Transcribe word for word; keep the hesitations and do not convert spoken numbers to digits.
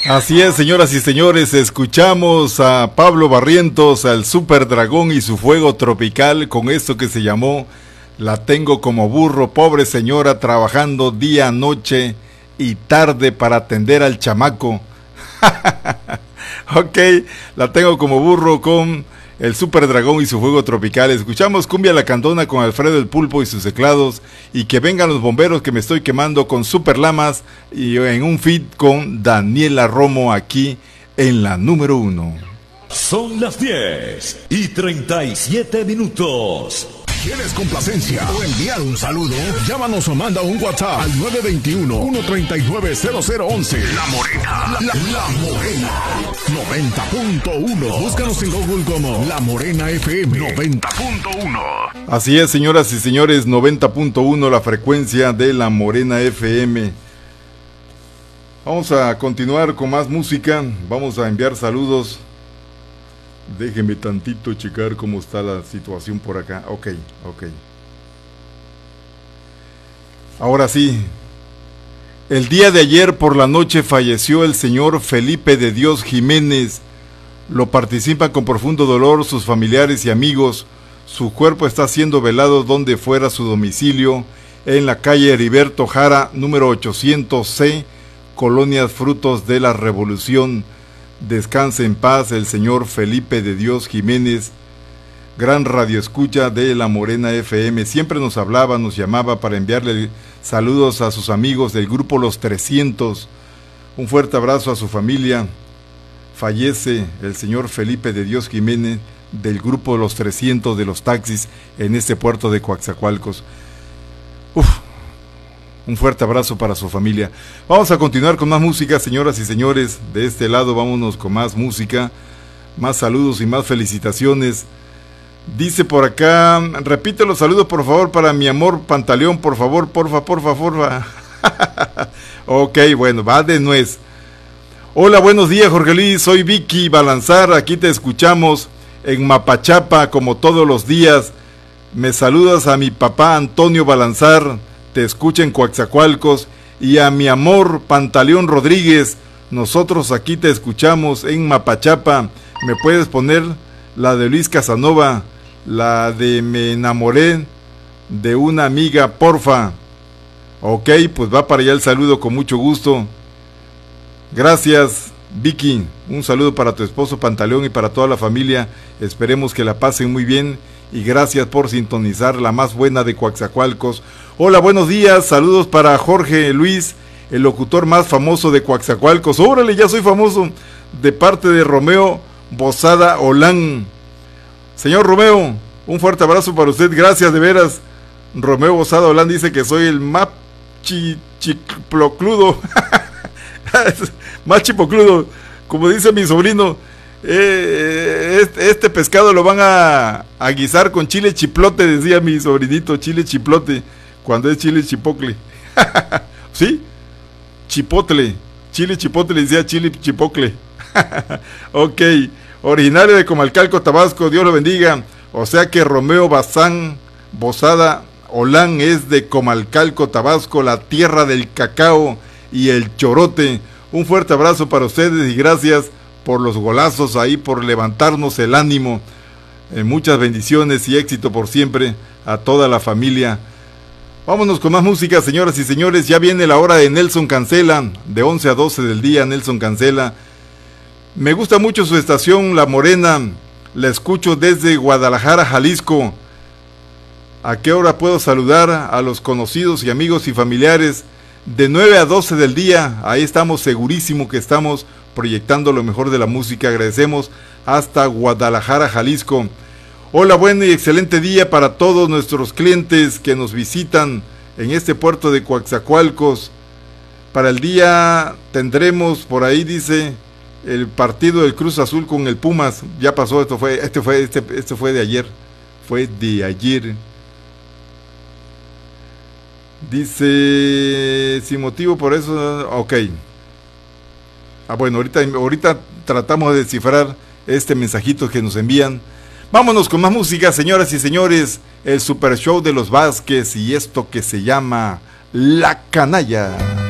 Así es, señoras y señores, escuchamos a Pablo Barrientos, al Super Dragón y su fuego tropical con esto que se llamó La tengo como burro, pobre señora trabajando día, noche y tarde para atender al chamaco. Ok, La tengo como burro con el Super Dragón y su fuego tropical. Escuchamos Cumbia La Candona con Alfredo el Pulpo y sus teclados, y Que vengan los bomberos que me estoy quemando con Super Lamas, y en un feat con Daniela Romo aquí en la número uno. Son las diez y treinta y siete minutos. ¿Quieres complacencia o enviar un saludo? Llámanos o manda un WhatsApp al nueve dos uno, uno tres nueve, cero cero once. La Morena, la, la Morena noventa punto uno. Búscanos en Google como La Morena F M noventa punto uno. Así es, señoras y señores, noventa punto uno la frecuencia de La Morena F M. Vamos a continuar con más música, vamos a enviar saludos. Déjeme tantito checar cómo está la situación por acá. Ok, ok. Ahora sí. El día de ayer por la noche falleció el señor Felipe de Dios Jiménez. Lo participan con profundo dolor sus familiares y amigos. Su cuerpo está siendo velado donde fuera su domicilio, en la calle Heriberto Jara, número ochocientos C, Colonias Frutos de la Revolución. Descanse en paz el señor Felipe de Dios Jiménez, gran radioescucha de La Morena F M. Siempre nos hablaba, nos llamaba para enviarle saludos a sus amigos del grupo Los trescientos. Un fuerte abrazo a su familia. Fallece el señor Felipe de Dios Jiménez del grupo Los trescientos de los taxis en este puerto de Coatzacoalcos. Uf. Un fuerte abrazo para su familia. Vamos a continuar con más música, señoras y señores. De este lado vámonos con más música, más saludos y más felicitaciones. Dice por acá, repite los saludos por favor para mi amor Pantaleón, por favor, porfa, porfa, porfa. Ok, bueno, va de nuez. Hola, buenos días Jorge Luis, soy Vicky Balanzar, aquí te escuchamos en Mapachapa como todos los días. Me saludas a mi papá Antonio Balanzar, te escucha en Coatzacoalcos, y a mi amor Pantaleón Rodríguez, nosotros aquí te escuchamos en Mapachapa. ¿Me puedes poner la de Luis Casanova, la de Me enamoré de una amiga, porfa? Ok, pues va para allá el saludo con mucho gusto. Gracias, Vicky. Un saludo para tu esposo Pantaleón y para toda la familia. Esperemos que la pasen muy bien. Y gracias por sintonizar la más buena de Coatzacoalcos. Hola, buenos días, saludos para Jorge Luis, el locutor más famoso de Coatzacoalcos. Órale, ya soy famoso, de parte de Romeo Bozada Olán. Señor Romeo, un fuerte abrazo para usted, gracias de veras. Romeo Bozada Olán dice que soy el más chi, chipocludo, más chipocludo, como dice mi sobrino. Eh, este, este pescado lo van a, a guisar con chile chiplote, decía mi sobrinito, chile chiplote, cuando es chile chipocle. ¿Sí? Chipotle, chile chipotle, decía chile chipocle. Ok, originario de Comalcalco, Tabasco, Dios lo bendiga. O sea que Romeo Bazán Bozada Olán es de Comalcalco, Tabasco, la tierra del cacao y el chorote. Un fuerte abrazo para ustedes y gracias por los golazos ahí, por levantarnos el ánimo. Eh, muchas bendiciones y éxito por siempre a toda la familia. Vámonos con más música, señoras y señores. Ya viene la hora de Nelson Cancela, de once a doce del día, Nelson Cancela. Me gusta mucho su estación, La Morena. La escucho desde Guadalajara, Jalisco. ¿A qué hora puedo saludar a los conocidos y amigos y familiares? De nueve a doce del día, ahí estamos, segurísimo que estamos proyectando lo mejor de la música. Agradecemos hasta Guadalajara, Jalisco. Hola, buen y excelente día para todos nuestros clientes que nos visitan en este puerto de Coatzacoalcos. Para el día tendremos por ahí, dice, el partido del Cruz Azul con el Pumas. Ya pasó, esto fue, este fue, este, este fue de ayer, fue de ayer. Dice, sin motivo por eso, ok. Ah, bueno, ahorita, ahorita tratamos de descifrar este mensajito que nos envían. Vámonos con más música, señoras y señores. El Super Show de los Vázquez y esto que se llama La Canalla.